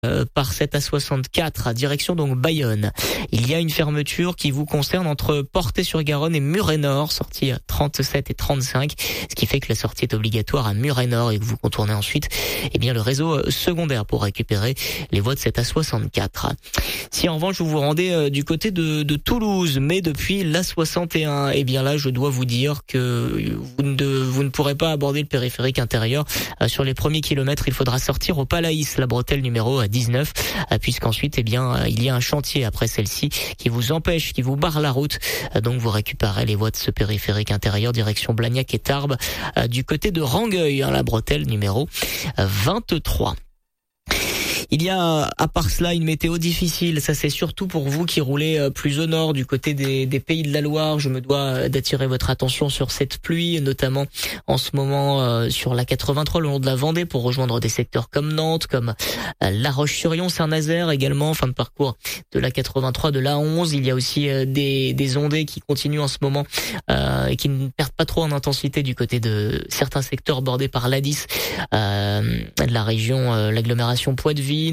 par cette A64 à direction donc Bayonne. Il y a une fermeture qui vous concerne entre Portet-sur-Garonne et Muret-Nord, sortie 37 et 35, ce qui fait que la sortie est obligatoire à Muret-Nord et que vous contournez ensuite le réseau secondaire pour récupérer les voies de cette A64. Si en revanche vous vous rendez du côté de Toulouse, mais depuis l'A61, là je dois vous dire que vous ne pourrez pas aborder le périphérique intérieur. Sur les premiers kilomètres, il faudra sortir au Palaïs, la bretelle numéro 19, puisqu'ensuite il y a un chantier après celle-ci qui vous empêche, qui vous barre la route. Donc vous récupérez les voies de ce périphérique intérieur direction Blagnac et Tarbes du côté de Rangueil, la bretelle numéro 23. Il y a, à part cela, une météo difficile. Ça, c'est surtout pour vous qui roulez plus au nord, du côté des Pays de la Loire. Je me dois d'attirer votre attention sur cette pluie, notamment en ce moment sur la 83, le long de la Vendée, pour rejoindre des secteurs comme Nantes, comme La Roche-sur-Yon, Saint-Nazaire également, fin de parcours de la 83, de la 11. Il y a aussi des ondées qui continuent en ce moment et qui ne perdent pas trop en intensité du côté de certains secteurs bordés par l'A10, de la région, l'agglomération Poitevin,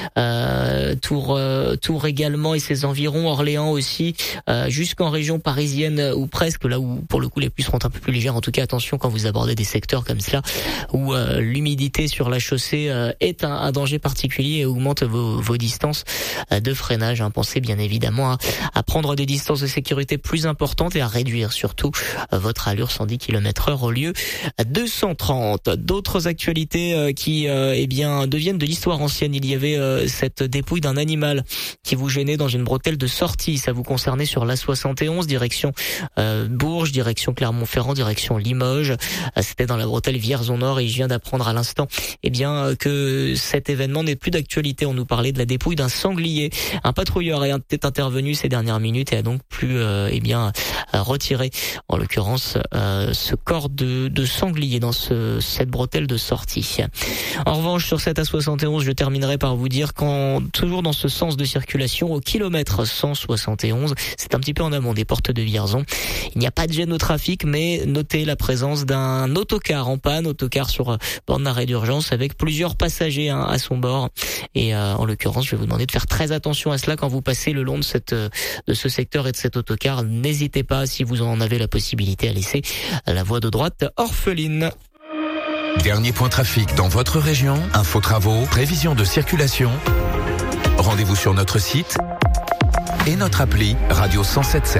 Tours également et ses environs, Orléans aussi, jusqu'en région parisienne ou presque, là où pour le coup les pluies seront un peu plus légères. En tout cas, attention quand vous abordez des secteurs comme cela où l'humidité sur la chaussée est un danger particulier et augmente vos distances de freinage. Pensez bien évidemment à prendre des distances de sécurité plus importantes et à réduire surtout votre allure 110 km/h au lieu de 130. D'autres actualités qui deviennent de l'histoire ancienne. Il y avait cette dépouille d'un animal qui vous gênait dans une bretelle de sortie. Ça vous concernait sur l'A71, direction Bourges, direction Clermont-Ferrand, direction Limoges. C'était dans la bretelle Vierzon-Nord et je viens d'apprendre à l'instant que cet événement n'est plus d'actualité. On nous parlait de la dépouille d'un sanglier. Un patrouilleur est intervenu ces dernières minutes et a donc pu retiré en l'occurrence ce corps de sanglier dans cette bretelle de sortie. En revanche, sur cette A71, je terminerai par vous dire toujours dans ce sens de circulation, au kilomètre 171, c'est un petit peu en amont des portes de Vierzon, il n'y a pas de gêne au trafic, mais notez la présence d'un autocar en panne, autocar sur borne d'arrêt d'urgence avec plusieurs passagers à son bord. Et en l'occurrence, je vais vous demander de faire très attention à cela quand vous passez le long de ce secteur et de cet autocar. N'hésitez pas, si vous en avez la possibilité, à laisser la voie de droite orpheline. Dernier point trafic dans votre région, info travaux, prévision de circulation. Rendez-vous sur notre site et notre appli Radio 107.7.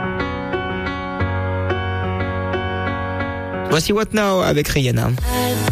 Voici What Now avec Rihanna.